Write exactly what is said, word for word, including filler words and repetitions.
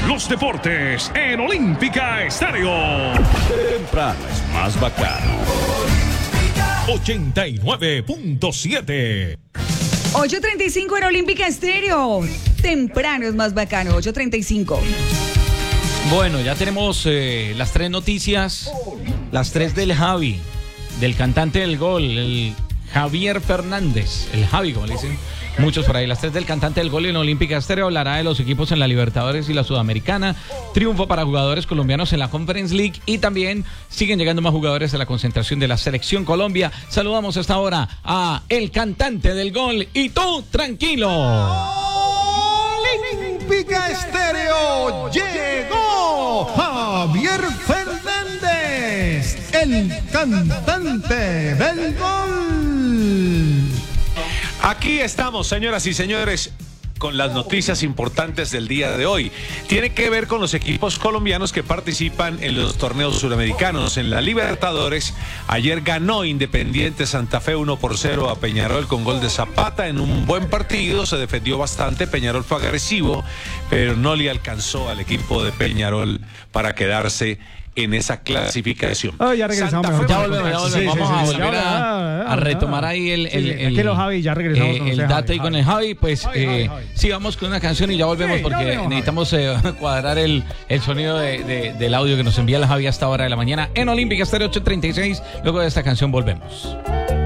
los deportes en Olímpica Estéreo. Temprano es más bacano. ochenta y nueve punto siete. ocho treinta y cinco en Olímpica Estéreo. Temprano es más bacano, ocho treinta y cinco. Bueno, ya tenemos eh, las tres noticias. Las tres del Javi, del cantante del gol, el Javier Fernández. El Javi, como le dicen muchos por ahí. Las tres del cantante del gol en Olímpica Estéreo. Hablará de los equipos en la Libertadores y la Sudamericana. Triunfo para jugadores colombianos en la Conference League. Y también siguen llegando más jugadores a la concentración de la Selección Colombia. Saludamos hasta ahora a el cantante del gol. Y tú, tranquilo. Olímpica Estéreo llegó Javier Fernández, el cantante del gol. Aquí estamos, señoras y señores, con las noticias importantes del día de hoy. Tiene que ver con los equipos colombianos que participan en los torneos suramericanos. En la Libertadores, ayer ganó Independiente Santa Fe uno por cero a Peñarol con gol de Zapata en un buen partido. Se defendió bastante, Peñarol fue agresivo, pero no le alcanzó al equipo de Peñarol para quedarse en esa clasificación. Oh, ya regresamos. Fe, ya volvemos, ya volvemos. Sí, Vamos sí, a sí, volver sí, a, a retomar ahí el, el, sí, el, aquí los Javi, ya regresamos eh, con el usted, data Javi, y con Javi. el Javi. Pues Javi, eh, Javi, Javi. sí, vamos con una canción y ya volvemos Sí, porque ya volvemos, necesitamos eh, cuadrar el, el sonido de, de, del audio que nos envía el Javi a esta hora de la mañana en Olímpica Estéreo ocho treinta y seis. Luego de esta canción volvemos.